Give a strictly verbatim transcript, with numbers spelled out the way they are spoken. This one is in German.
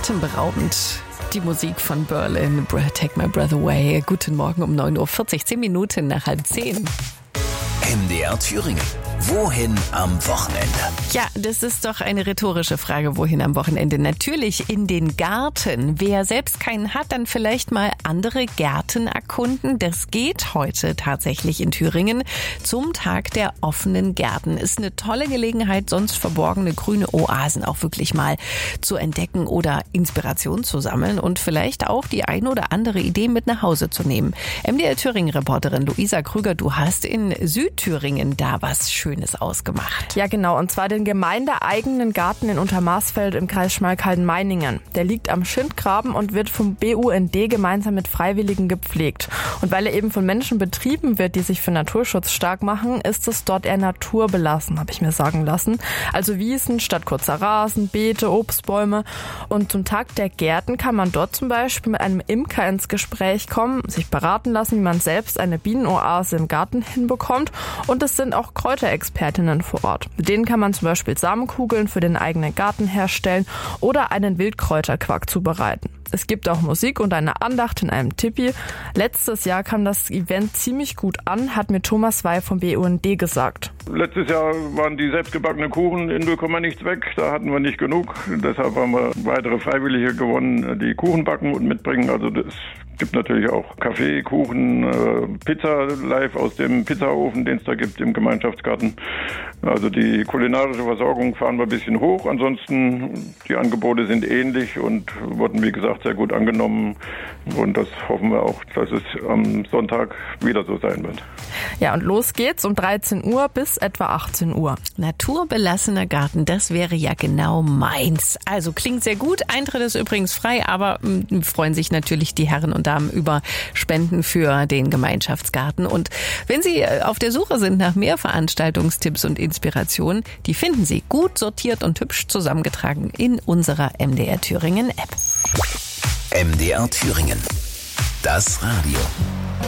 Atemberaubend. Die Musik von Berlin, Take My Breath Away. Guten Morgen um neun Uhr vierzig, zehn Minuten nach halb zehn. M D R Thüringen. Wohin am Wochenende? Ja, das ist doch eine rhetorische Frage. Wohin am Wochenende? Natürlich in den Garten. Wer selbst keinen hat, dann vielleicht mal andere Gärten erkunden. Das geht heute tatsächlich in Thüringen zum Tag der offenen Gärten. Ist eine tolle Gelegenheit, sonst verborgene grüne Oasen auch wirklich mal zu entdecken oder Inspiration zu sammeln und vielleicht auch die ein oder andere Idee mit nach Hause zu nehmen. M D R Thüringen-Reporterin Luisa Krüger, du hast in Südthüringen da was Schönes ausgemacht. Ja, genau. Und zwar den gemeindeeigenen Garten in Untermarsfeld im Kreis Schmalkalden-Meiningen. Der liegt am Schindgraben und wird vom B U N D gemeinsam mit Freiwilligen gepflegt. Und weil er eben von Menschen betrieben wird, die sich für Naturschutz stark machen, ist es dort eher naturbelassen, habe ich mir sagen lassen. Also Wiesen statt kurzer Rasen, Beete, Obstbäume. Und zum Tag der Gärten kann man dort zum Beispiel mit einem Imker ins Gespräch kommen, sich beraten lassen, wie man selbst eine Bienenoase im Garten hinbekommt. Und es sind auch Kräuterexpertinnen vor Ort. Mit denen kann man zum Beispiel Samenkugeln für den eigenen Garten herstellen oder einen Wildkräuterquark zubereiten. Es gibt auch Musik und eine Andacht in einem Tipi. Letztes Jahr kam das Event ziemlich gut an, hat mir Thomas Wey vom B U N D gesagt. Letztes Jahr waren die selbstgebackenen Kuchen in null Komma nichts weg. Da hatten wir nicht genug. Deshalb haben wir weitere Freiwillige gewonnen, die Kuchen backen und mitbringen. Also das gibt natürlich auch Kaffee, Kuchen, Pizza live aus dem Pizzaofen, den es da gibt im Gemeinschaftsgarten. Also die kulinarische Versorgung fahren wir ein bisschen hoch. Ansonsten die Angebote sind ähnlich und wurden, wie gesagt, sehr gut angenommen. Und das hoffen wir auch, dass es am Sonntag wieder so sein wird. Ja, und los geht's um dreizehn Uhr bis etwa achtzehn Uhr. Naturbelassener Garten, das wäre ja genau meins. Also klingt sehr gut. Eintritt ist übrigens frei, aber mh, freuen sich natürlich die Herren und Damen über Spenden für den Gemeinschaftsgarten. Und wenn Sie auf der Suche sind nach mehr Veranstaltungstipps und Inspirationen, die finden Sie gut sortiert und hübsch zusammengetragen in unserer M D R Thüringen App. M D R Thüringen. Das Radio.